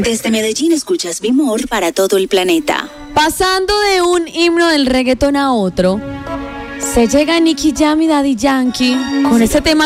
Desde Medellín escuchas Bimor para todo el planeta. Pasando de un himno del reggaetón a otro, se llega Nicky Jam y Daddy Yankee con ese tema